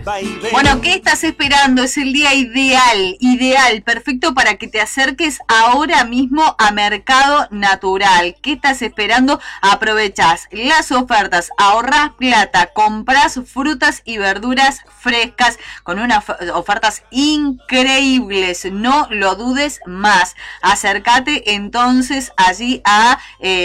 Bueno, ¿qué estás esperando? Es el día ideal, perfecto para que te acerques ahora mismo a Mercado Natural. ¿Qué estás esperando? Aprovechás las ofertas, ahorrás plata, comprás frutas y verduras frescas con unas ofertas increíbles. No lo dudes más. Acércate entonces allí a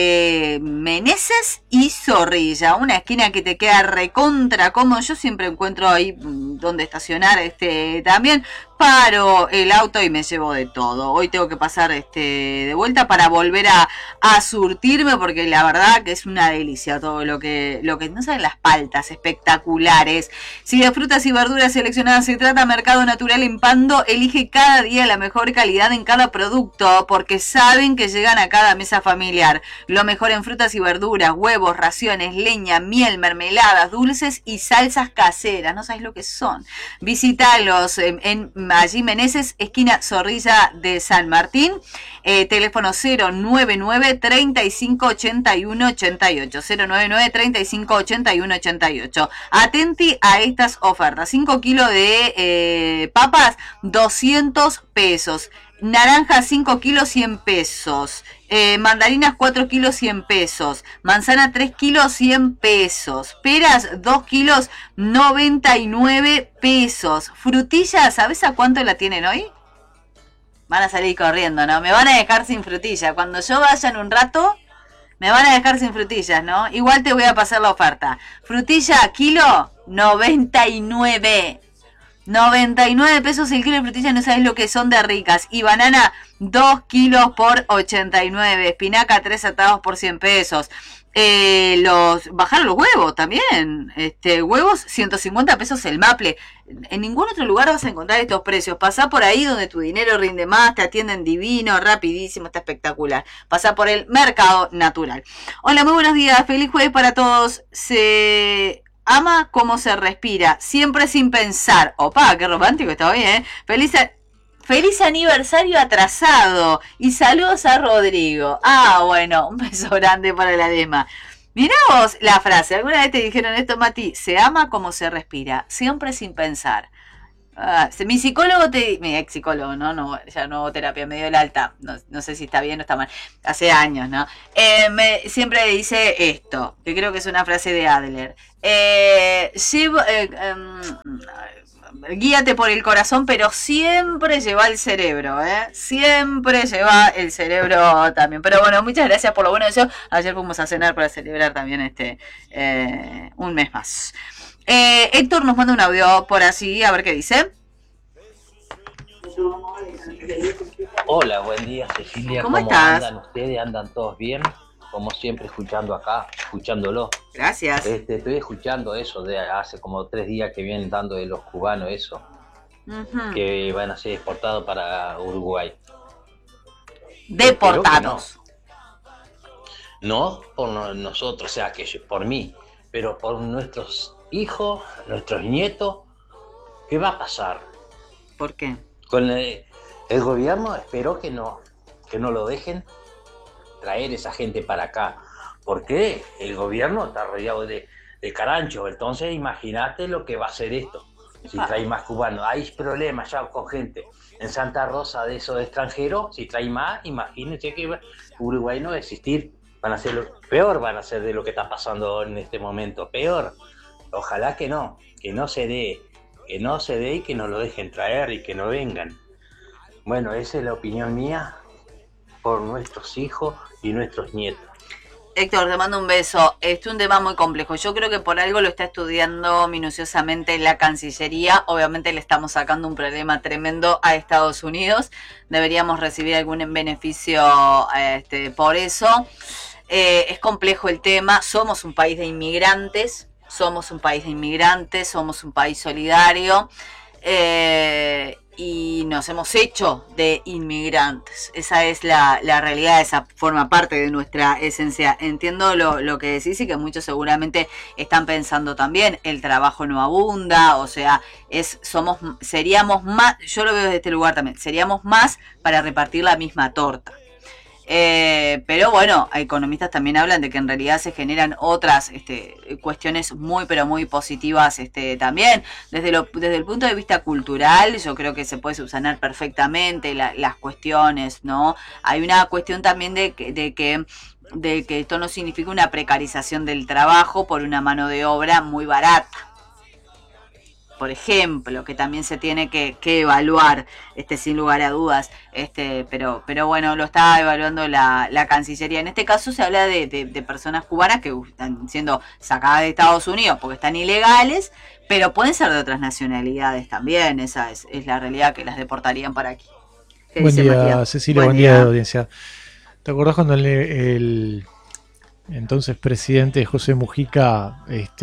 Meneses y Zorrilla, una esquina que te queda recontra cómodo. Yo siempre encuentro ahí donde estacionar también. Paro el auto y me llevo de todo. Hoy tengo que pasar de vuelta para volver a surtirme, porque la verdad que es una delicia todo lo que no saben, las paltas espectaculares. Si de frutas y verduras seleccionadas se trata, Mercado Natural en Pando elige cada día la mejor calidad en cada producto, porque saben que llegan a cada mesa familiar. Lo mejor en frutas y verduras, huevos, raciones, leña, miel, mermeladas, dulces y salsas caseras. No sabes lo que son. Visítalos en allí Meneses, esquina Zorrilla de San Martín. Teléfono 099 35 81 88, 099 35 81 88. Atenti a estas ofertas. 5 kilos de papas, 200 pesos. Naranja 5 kilos, 100 pesos. Mandarinas 4 kilos, 100 pesos. Manzana 3 kilos, 100 pesos. Peras 2 kilos, 99 pesos. Frutillas, ¿sabes a cuánto la tienen hoy? Van a salir corriendo, ¿no? Me van a dejar sin frutilla. Cuando yo vaya en un rato, me van a dejar sin frutillas, ¿no? Igual te voy a pasar la oferta. Frutilla, kilo, 99. 99 pesos el kilo de frutillas, no sabes lo que son de ricas. Y banana, 2 kilos por 89. Espinaca, 3 atados por 100 pesos. Bajaron los huevos también. Huevos, 150 pesos el maple. En ningún otro lugar vas a encontrar estos precios. Pasá por ahí donde tu dinero rinde más, te atienden divino, rapidísimo, está espectacular. Pasá por el Mercado Natural. Hola, muy buenos días, feliz jueves para todos. Se ama como se respira, siempre sin pensar. Opa, qué romántico, está bien, ¿eh? Feliz aniversario atrasado. Y saludos a Rodrigo. Ah, bueno, un beso grande para la Dema. Mirá vos la frase. ¿Alguna vez te dijeron esto, Mati? Se ama como se respira, siempre sin pensar. Mi psicólogo mi ex psicólogo, no, ya no hago terapia, me dio el alta. No sé si está bien o está mal. Hace años, ¿no? Siempre dice esto, que creo que es una frase de Adler. Guíate por el corazón, pero siempre lleva el cerebro, siempre lleva el cerebro también. Pero bueno, muchas gracias por lo bueno deseo. Ayer fuimos a cenar para celebrar también un mes más. Héctor nos manda un audio por así, a ver qué dice. Hola, buen día, Cecilia. ¿Cómo estás? ¿Andan ustedes? ¿Andan todos bien? Como siempre, escuchándolo. Gracias. Estoy escuchando eso de hace como 3 días que vienen dando de los cubanos, eso, que van a ser exportados para Uruguay. Deportados. No por nosotros, o sea, que por mí, pero por nuestros hijos, nuestros nietos. ¿Qué va a pasar? ¿Por qué? Con el gobierno espero que no lo dejen traer esa gente para acá, porque el gobierno está rodeado de caranchos. Entonces imagínate lo que va a hacer esto si trae más cubanos. Hay problemas ya con gente en Santa Rosa de esos extranjeros. Si trae más, imagínense que Uruguay no va a existir. Van a ser peor, van a ser de lo que está pasando en este momento, peor. Ojalá que no se dé y que no lo dejen traer y que no vengan. Bueno, esa es la opinión mía por nuestros hijos y nuestros nietos. Héctor, te mando un beso. Es un tema muy complejo. Yo creo que por algo lo está estudiando minuciosamente la Cancillería. Obviamente le estamos sacando un problema tremendo a Estados Unidos. Deberíamos recibir algún beneficio por eso. Es complejo el tema. Somos un país de inmigrantes. Somos un país solidario. Y nos hemos hecho de inmigrantes. Esa es la realidad, esa forma parte de nuestra esencia. Entiendo lo que decís y que muchos seguramente están pensando también, el trabajo no abunda, o sea, seríamos más, yo lo veo desde este lugar también, seríamos más para repartir la misma torta. Pero bueno, economistas también hablan de que en realidad se generan otras cuestiones muy pero muy positivas también. Desde el punto de vista cultural, yo creo que se puede subsanar perfectamente las cuestiones, ¿no? Hay una cuestión también de que esto no significa una precarización del trabajo por una mano de obra muy barata, por ejemplo, que también se tiene que evaluar, sin lugar a dudas, pero bueno, lo está evaluando la Cancillería. En este caso se habla de personas cubanas que están siendo sacadas de Estados Unidos porque están ilegales, pero pueden ser de otras nacionalidades también. Esa es la realidad, que las deportarían para aquí. Buen día, Matías? Cecilia, buen día de audiencia. ¿Te acordás cuando el entonces presidente José Mujica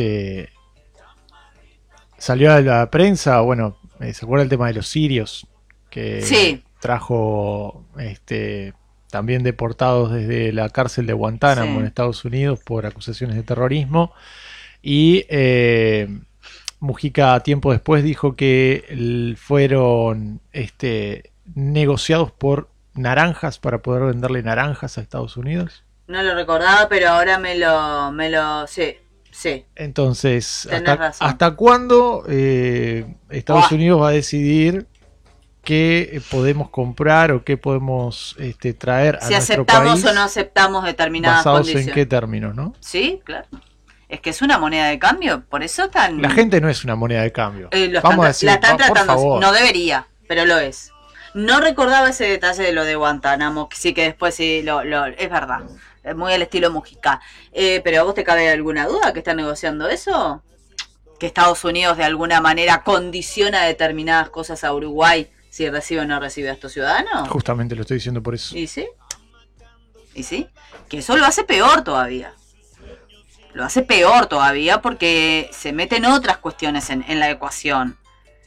salió a la prensa? Bueno, ¿se acuerda el tema de los sirios? Que sí. Trajo también deportados desde la cárcel de Guantánamo, sí, en Estados Unidos por acusaciones de terrorismo. Y Mujica tiempo después dijo que fueron negociados por naranjas para poder venderle naranjas a Estados Unidos. No lo recordaba, pero ahora me lo sí. Sí. Entonces, ¿hasta cuándo Estados Unidos va a decidir qué podemos comprar o qué podemos traer a nuestro país? Si aceptamos o no aceptamos determinadas condiciones. ¿Basados en qué términos, no? Sí, claro. Es que es una moneda de cambio, por eso tan... La gente no es una moneda de cambio. Vamos a decir, la están tratando, por favor. No debería, pero lo es. No recordaba ese detalle de lo de Guantánamo, que sí, que después sí, es verdad. Muy al estilo Mujica. ¿Pero a vos te cabe alguna duda que están negociando eso? ¿Que Estados Unidos de alguna manera condiciona determinadas cosas a Uruguay si recibe o no recibe a estos ciudadanos? Justamente lo estoy diciendo por eso. ¿Y sí? ¿Y sí? Que eso lo hace peor todavía. Lo hace peor todavía porque se meten otras cuestiones en la ecuación.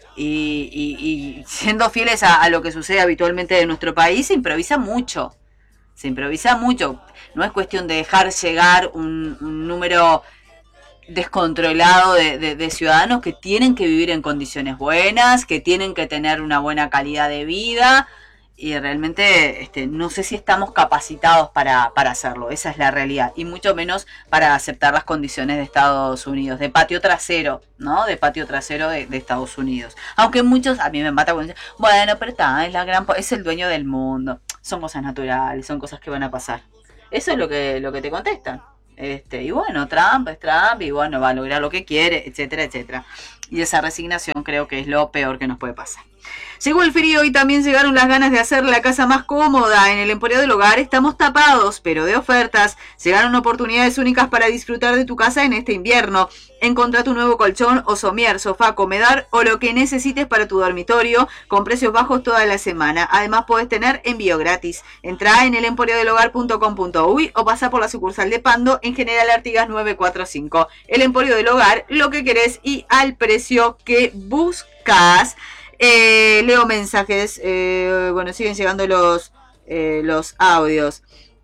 Y siendo fieles a lo que sucede habitualmente en nuestro país, se improvisa mucho. Se improvisa mucho. No es cuestión de dejar llegar un número descontrolado de ciudadanos que tienen que vivir en condiciones buenas, que tienen que tener una buena calidad de vida, y realmente no sé si estamos capacitados para hacerlo. Esa es la realidad, y mucho menos para aceptar las condiciones de Estados Unidos, de patio trasero, ¿no? De patio trasero de Estados Unidos. Aunque muchos, a mí me mata cuando dicen, bueno, pero es el dueño del mundo. Son cosas naturales, son cosas que van a pasar. Eso es lo que te contestan. Y bueno, Trump es Trump, y bueno, va a lograr lo que quiere, etcétera, etcétera. Y esa resignación creo que es lo peor que nos puede pasar. Llegó el frío y también llegaron las ganas de hacer la casa más cómoda. En el Emporio del Hogar estamos tapados, pero de ofertas. Llegaron oportunidades únicas para disfrutar de tu casa en este invierno. Encontrá tu nuevo colchón o somier, sofá, comedor o lo que necesites para tu dormitorio con precios bajos toda la semana. Además podés tener envío gratis. Entrá en elemporiadelhogar.com.uy o pasá por la sucursal de Pando en General Artigas 945. El Emporio del Hogar, lo que querés y al precio que buscas. Leo mensajes. Bueno, siguen llegando los audios.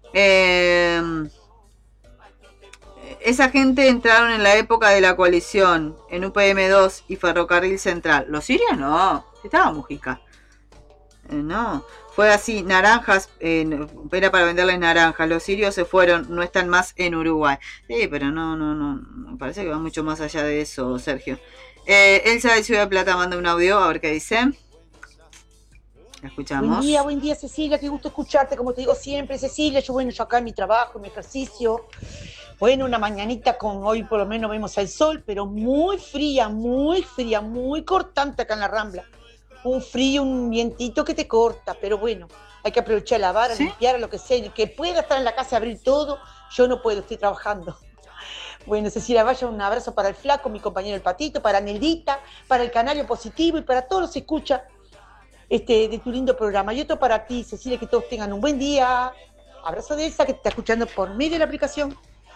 Esa gente entraron en la época de la coalición en UPM2 y Ferrocarril Central. ¿Los sirios? No. Estaba Mujica. No. Fue así. Naranjas. Era para venderles naranjas. Los sirios se fueron. No están más en Uruguay. Sí, pero no. Parece que va mucho más allá de eso, Sergio. Elsa de Ciudad de Plata manda un audio, a ver qué dice. La escuchamos. Buen día, Cecilia, qué gusto escucharte, como te digo siempre, Cecilia. Yo acá en mi trabajo, en mi ejercicio. Bueno, una mañanita con hoy por lo menos vemos el sol, pero muy fría, muy cortante acá en la Rambla. Un frío, un vientito que te corta, pero bueno, hay que aprovechar a lavar, a limpiar, a lo que sea. El que pueda estar en la casa, abrir todo, yo no puedo, estoy trabajando. Bueno, Cecilia, vaya un abrazo para el Flaco, mi compañero el Patito, para Neldita, para el Canario Positivo y para todos los que escuchan de tu lindo programa. Y otro para ti, Cecilia, que todos tengan un buen día. Abrazo de Elsa, que te está escuchando por medio de la aplicación.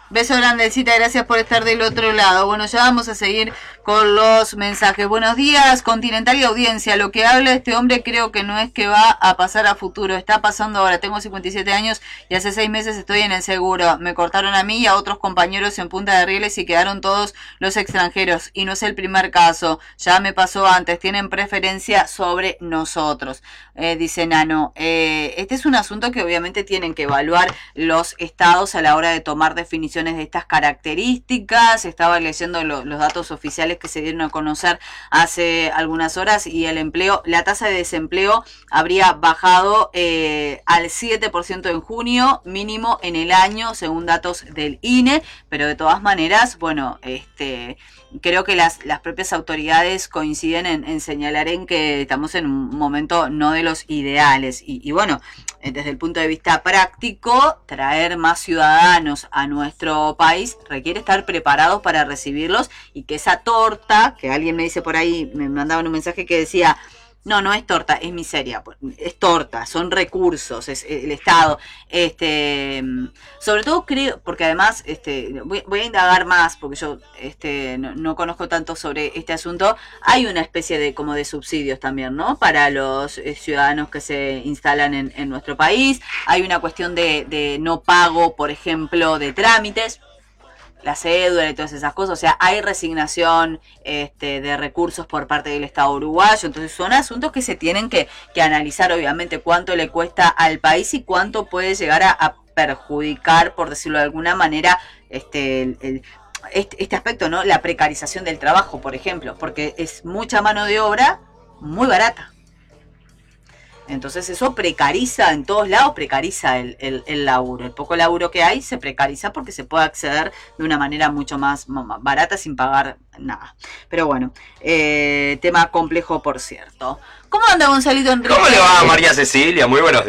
Beso grandecita, gracias por estar del otro lado. Bueno, ya vamos a seguir con los mensajes. Buenos días, Continental y audiencia. Lo que habla este hombre creo que no es que va a pasar a futuro. Está pasando ahora. Tengo 57 años y hace 6 meses estoy en el seguro. Me cortaron a mí y a otros compañeros en Punta de Rieles y quedaron todos los extranjeros. Y no es el primer caso. Ya me pasó antes. Tienen preferencia sobre nosotros. Dice Nano. Este es un asunto que obviamente tienen que evaluar los estados a la hora de tomar definiciones de estas características. Estaba leyendo los datos oficiales que se dieron a conocer hace algunas horas y el empleo, la tasa de desempleo habría bajado al 7% en junio, mínimo en el año, según datos del INE, pero de todas maneras, bueno, creo que las propias autoridades coinciden en señalar en que estamos en un momento no de los ideales y bueno, desde el punto de vista práctico, traer más ciudadanos a nuestro país requiere estar preparados para recibirlos y que esa torta, que alguien me dice por ahí, me mandaban un mensaje que decía, no es torta, es miseria, es torta, son recursos, es el Estado, sobre todo creo, porque además, voy a indagar más, porque yo, no conozco tanto sobre este asunto, hay una especie de, como de subsidios también, ¿no? Para los ciudadanos que se instalan en nuestro país, hay una cuestión de no pago, por ejemplo, de trámites, la cédula y todas esas cosas, o sea, hay resignación de recursos por parte del Estado uruguayo, entonces son asuntos que se tienen que analizar, obviamente, cuánto le cuesta al país y cuánto puede llegar a perjudicar, por decirlo de alguna manera, este aspecto, ¿no? La precarización del trabajo, por ejemplo, porque es mucha mano de obra muy barata. Entonces eso precariza, en todos lados precariza el laburo. El poco laburo que hay se precariza porque se puede acceder de una manera mucho más barata sin pagar nada. Pero bueno, tema complejo por cierto. ¿Cómo anda Gonzalito Enrique? ¿Cómo le va María Cecilia? Muy buenos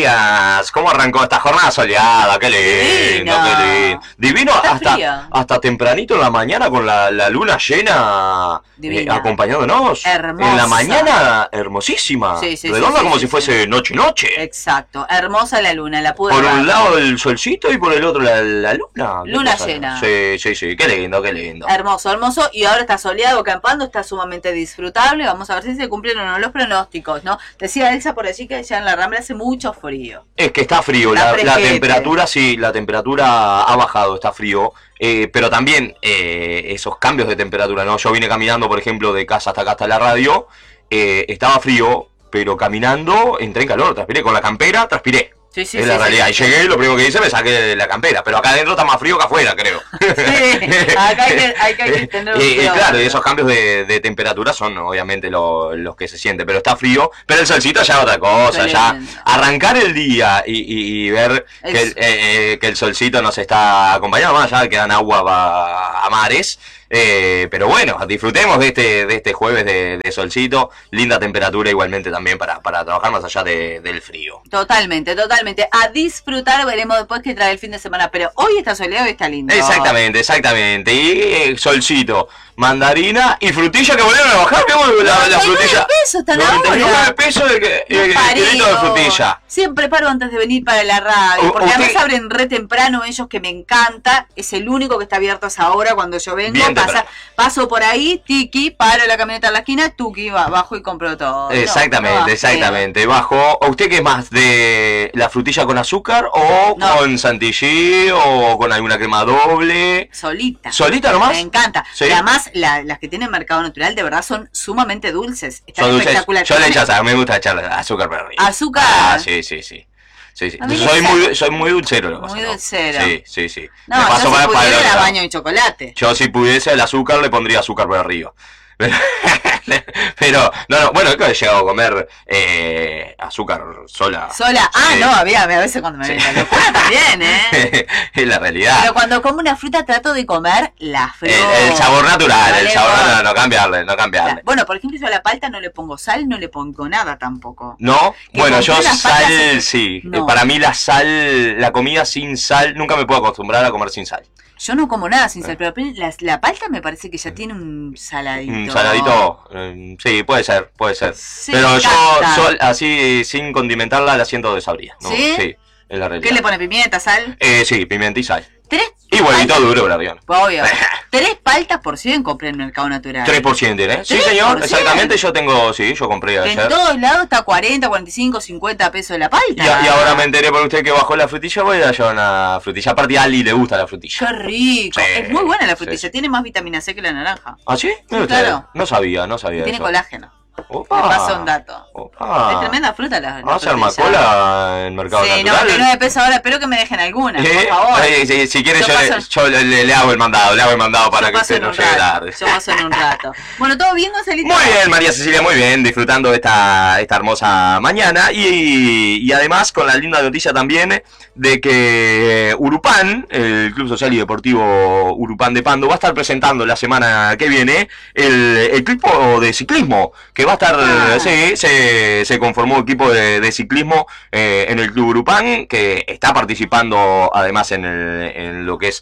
días. ¿Cómo arrancó esta jornada soleada? Qué lindo, qué lindo. Divino hasta tempranito en la mañana con la luna llena acompañándonos. Hermosa. En la mañana, hermosísima. Sí, redonda como si fuese noche. Exacto, hermosa la luna, la pude ver. Por un lado el solcito y por el otro la luna. Luna llena. Sí, qué lindo. Hermoso. Y ahora está soleado, campando, está sumamente disfrutable. Vamos a ver si se cumplieron o no los pronósticos, ¿no? Decía Elsa por allí que ya en la Rambla hace mucho frío. Es que está frío, la temperatura, sí, la temperatura ha bajado, está frío. Pero también esos cambios de temperatura, ¿no? Yo vine caminando, por ejemplo, de casa hasta acá, hasta la radio, estaba frío, pero caminando entré en calor, transpiré con la campera, transpiré. Sí, es la realidad. Y llegué, lo primero que hice, me saqué la campera. Pero acá adentro está más frío que afuera, creo. Sí, acá hay que tener y claro, y esos cambios de temperatura son obviamente los que se sienten. Pero está frío, pero el solcito ya es otra cosa. Ya arrancar el día y ver que el solcito nos está acompañando, más allá de que dan agua a mares. Pero bueno, disfrutemos de este jueves de solcito, linda temperatura igualmente también para trabajar más allá del frío. Totalmente, a disfrutar, veremos después qué trae el fin de semana, pero hoy está soleado y está lindo. Exactamente, y solcito, mandarina y frutilla que volvieron a bajar, vemos la frutilla. Pesos están ahora. $99 el kilito de frutilla. Siempre paro antes de venir para la radio, porque además abren re temprano ellos, que me encanta, es el único que está abierto a esa hora cuando yo vengo. Paso por ahí, tiki, paro la camioneta en la esquina, tuki, bajo y compro todo. Exactamente. Bajo. ¿Usted qué es más? ¿De la frutilla con azúcar o con chantilly o con alguna crema doble? ¿Solita nomás? Me encanta. ¿Sí? Y además, las que tienen Mercado Natural de verdad son sumamente dulces. Están espectaculares. Yo le echo me gusta echarle azúcar para arriba. ¿Azúcar? Ah, sí. Soy muy dulcero. Muy dulcero. Sí. No, yo si pudiera baño y chocolate. Yo si pudiese el azúcar le pondría azúcar por arriba. Pero, bueno, es que he llegado a comer azúcar sola. No, a veces cuando me viene la locura también, Es la realidad. Pero cuando como una fruta trato de comer la fruta. El sabor natural, no cambiarle. Bueno, por ejemplo, yo a la palta no le pongo sal, no le pongo nada tampoco. ¿No? Bueno, yo sal, sí. No. Para mí la sal, la comida sin sal, nunca me puedo acostumbrar a comer sin sal. Yo no como nada sin sal, pero la palta me parece que ya tiene un saladito. Un saladito, sí, puede ser. Sí, pero yo así, sin condimentarla, la siento desabrida, ¿no? ¿Sí? Sí, es la realidad. ¿Qué le pone, pimienta, sal? Sí, pimienta y sal. Y huevito duro, Bravión. Obvio. 3 paltas por 100 compré en el Mercado Natural. 3%, ¿eh? Sí, señor, exactamente. Yo compré ayer. En todos lados está 40, 45, 50 pesos la palta. Y ahora me enteré por usted que bajó la frutilla. Voy a llevar una frutilla. Aparte, a Ali le gusta la frutilla. Qué rico. Sí, es muy buena la frutilla. sí. Tiene más vitamina C que la naranja. ¿Ah, sí? Sí, claro. No sabía Tiene eso. colágeno. Opa. Me pasó un dato. Opa. Es tremenda fruta la ¿Vamos a hacer macola en Mercado Sí, Natural? 99 pesos ahora. Espero que me dejen alguna, por favor. Si quiere Yo le hago el mandado para que usted no llegue tarde. Yo paso en un rato. Bueno, ¿todo bien, Gonzalito? Muy bien, María Cecilia, muy bien, disfrutando de esta hermosa mañana y además con la linda noticia también de que Urupán, el Club Social y Deportivo Urupán de Pando, va a estar presentando la semana que viene el equipo de ciclismo, que va a estar, se conformó equipo de ciclismo en el Club Urupán, que está participando además en lo que es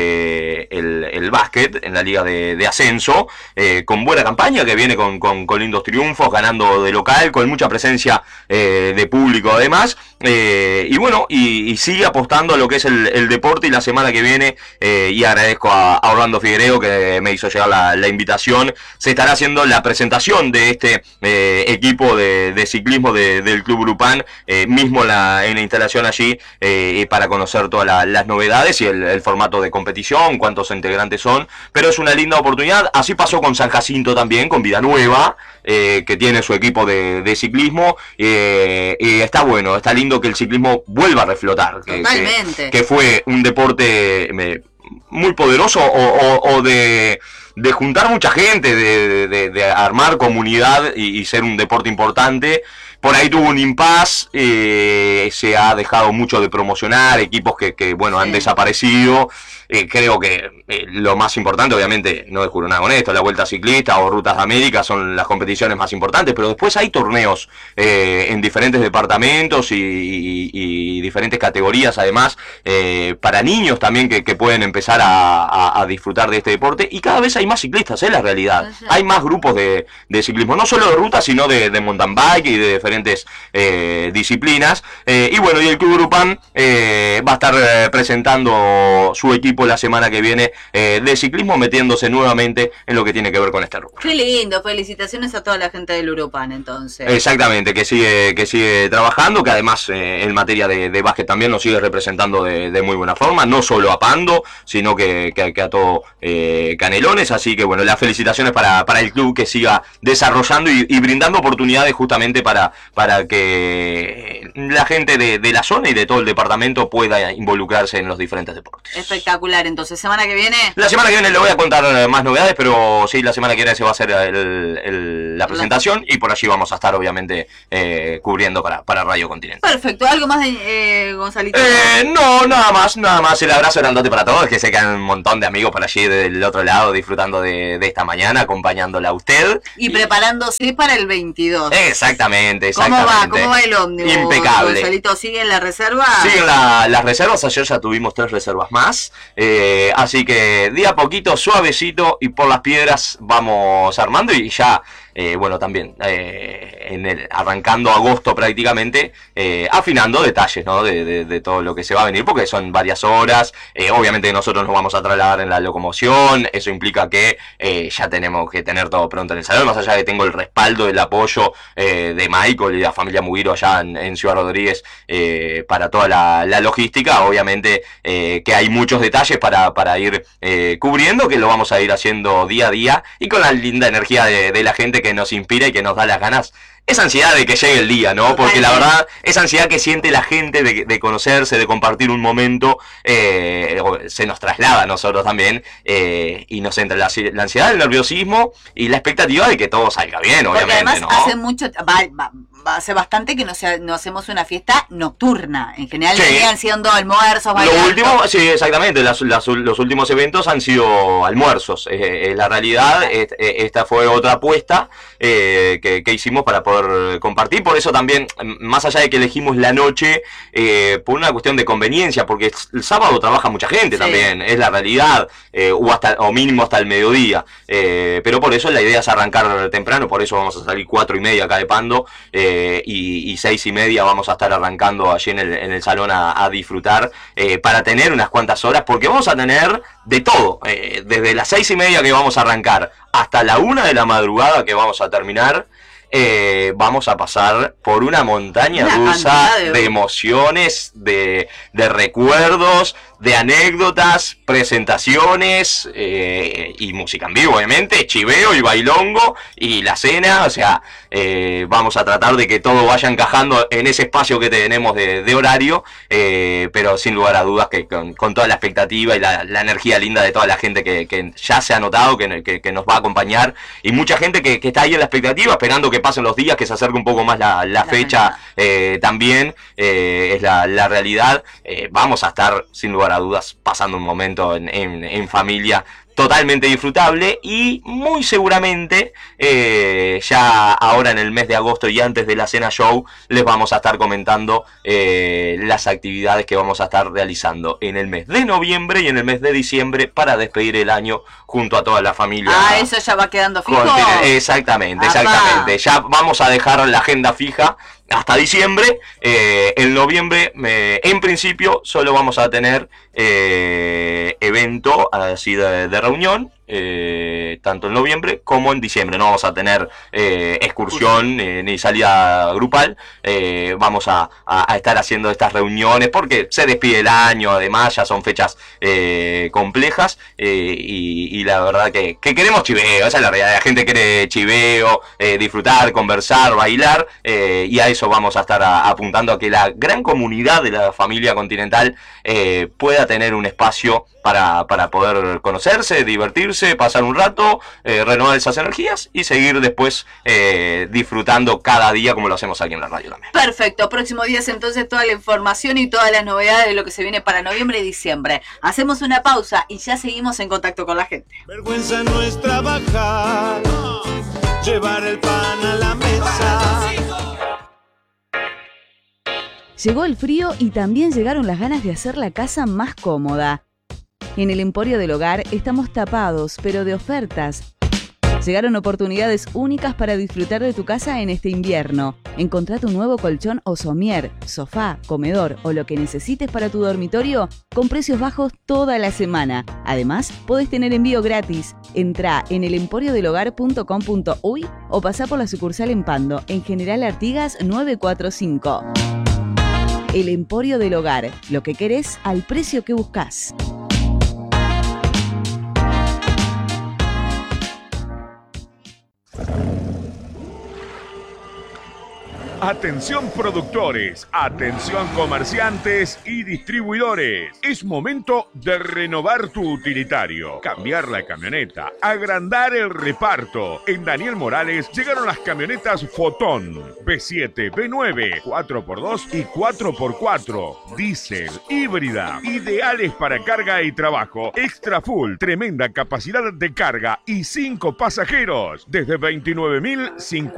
el básquet, en la liga de ascenso, con buena campaña, que viene con lindos triunfos, ganando de local, con mucha presencia de público además, y bueno, y sigue apostando a lo que es el deporte, y la semana que viene, y agradezco a Orlando Figuereo que me hizo llegar la invitación, se estará haciendo la presentación de este equipo de ciclismo del Club Urupán, mismo en la instalación allí, para conocer todas las novedades y el formato de competición, cuántos integrantes son, pero es una linda oportunidad. Así pasó con San Jacinto también, con Vida Nueva, que tiene su equipo de ciclismo, y está bueno, está lindo que el ciclismo vuelva a reflotar, Totalmente. que fue un deporte muy poderoso, o de juntar mucha gente, de armar comunidad y ser un deporte importante. Por ahí tuvo un impasse, se ha dejado mucho de promocionar, equipos que bueno, han desaparecido. Creo que lo más importante, obviamente, no descubro nada con esto, la Vuelta Ciclista o Rutas de América son las competiciones más importantes, pero después hay torneos en diferentes departamentos y diferentes categorías, además, para niños también que pueden empezar a disfrutar de este deporte, y cada vez hay más ciclistas, es la realidad. Hay más grupos de ciclismo, no solo de rutas, sino de mountain bike y de diferentes disciplinas, y bueno, y el Club Urupán va a estar presentando su equipo la semana que viene de ciclismo, metiéndose nuevamente en lo que tiene que ver con este rubro. Qué lindo, felicitaciones a toda la gente del Urupán, entonces. Exactamente, que sigue trabajando, que además en materia de básquet también nos sigue representando de muy buena forma, no solo a Pando, sino que a todo Canelones, así que bueno, las felicitaciones para el club, que siga desarrollando y brindando oportunidades justamente para que la gente de la zona y de todo el departamento pueda involucrarse en los diferentes deportes. Espectacular, entonces, ¿semana que viene? La semana que viene le voy a contar más novedades, pero sí, la semana que viene se va a hacer la presentación, y por allí vamos a estar obviamente cubriendo para Radio Continente. Perfecto, ¿algo más de Gonzalito? No, nada más, el abrazo grandote para todos, que se quedan un montón de amigos por allí del otro lado disfrutando de esta mañana, acompañándola a usted. Y preparándose para el 22. Exactamente. ¿Cómo va el ómnibus? Impecable. Gonzalito, ¿sigue en la reserva? Siguen las reservas, ayer ya tuvimos 3 reservas más, así que de a poquito, suavecito y por las piedras vamos armando, y ya bueno, también arrancando agosto prácticamente, afinando detalles, ¿no? de todo lo que se va a venir, porque son varias horas. Obviamente nosotros nos vamos a trasladar en la locomoción, eso implica que ya tenemos que tener todo pronto en el salón, más allá de que tengo el respaldo, el apoyo de Michael y la familia Mugiro allá en Ciudad Rodríguez, para toda la logística. Obviamente que hay muchos detalles para ir cubriendo, que lo vamos a ir haciendo día a día, y con la linda energía de la gente que nos inspira y que nos da las ganas, esa ansiedad de que llegue el día, ¿no? Porque la verdad, esa ansiedad que siente la gente de conocerse, de compartir un momento, se nos traslada a nosotros también, y nos entra la ansiedad, el nerviosismo y la expectativa de que todo salga bien, obviamente. Porque además, ¿no? hace mucho, hace bastante que no hacemos una fiesta nocturna. En general venían siendo almuerzos, bailando. Lo último, sí, exactamente, los últimos eventos han sido almuerzos. La realidad, esta fue otra apuesta que hicimos para poder poder compartir. Por eso también, más allá de que elegimos la noche, por una cuestión de conveniencia, porque el sábado trabaja mucha gente también, es la realidad, o mínimo hasta el mediodía. Pero por eso la idea es arrancar temprano, por eso vamos a salir 4:30 acá de Pando, y 6:30 vamos a estar arrancando allí en el salón a disfrutar, para tener unas cuantas horas, porque vamos a tener de todo, desde las 6:30 que vamos a arrancar hasta la 1 de la madrugada que vamos a terminar. Vamos a pasar por una montaña rusa de emociones, de recuerdos, de anécdotas, presentaciones, y música en vivo, obviamente, chiveo y bailongo y la cena. O sea, vamos a tratar de que todo vaya encajando en ese espacio que tenemos de horario, pero sin lugar a dudas que con toda la expectativa y la energía linda de toda la gente que ya se ha notado, que nos va a acompañar, y mucha gente que está ahí en la expectativa, esperando que pasen los días, que se acerque un poco más la fecha, también, es la realidad. Vamos a estar, sin lugar a dudas, pasando un momento en familia totalmente disfrutable, y muy seguramente ya ahora en el mes de agosto y antes de la cena show les vamos a estar comentando las actividades que vamos a estar realizando en el mes de noviembre y en el mes de diciembre para despedir el año junto a toda la familia. Eso ya va quedando fijo. Exactamente. Ya vamos a dejar la agenda fija hasta diciembre. En noviembre, en principio, solo vamos a tener evento así de reunión, tanto en noviembre como en diciembre. No vamos a tener excursión ni salida grupal. Vamos a estar haciendo estas reuniones porque se despide el año, además ya son fechas complejas, y la verdad que queremos chiveo. Esa es la realidad. La gente quiere chiveo, disfrutar, conversar, bailar, y a eso vamos a estar apuntando, a que la gran comunidad de la familia Continental pueda tener un espacio para poder conocerse, divertirse, pasar un rato, renovar esas energías y seguir después disfrutando cada día como lo hacemos aquí en la radio también. Perfecto, próximos días entonces toda la información y todas las novedades de lo que se viene para noviembre y diciembre. Hacemos una pausa y ya seguimos en contacto con la gente. Vergüenza no es trabajar, llevar el pan a la mesa. Llegó el frío y también llegaron las ganas de hacer la casa más cómoda. En el Emporio del Hogar estamos tapados, pero de ofertas. Llegaron oportunidades únicas para disfrutar de tu casa en este invierno. Encontrá tu nuevo colchón o somier, sofá, comedor o lo que necesites para tu dormitorio con precios bajos toda la semana. Además, podés tener envío gratis. Entrá en elemporiodelhogar.com.uy o pasá por la sucursal en Pando, en General Artigas 945. El Emporio del Hogar, lo que querés al precio que buscás. Atención productores, atención comerciantes y distribuidores. Es momento de renovar tu utilitario, cambiar la camioneta, agrandar el reparto. En Daniel Morales llegaron las camionetas Fotón, B7, B9, 4x2 y 4x4, diésel, híbrida, ideales para carga y trabajo, extra full, tremenda capacidad de carga y 5 pasajeros, desde 29.050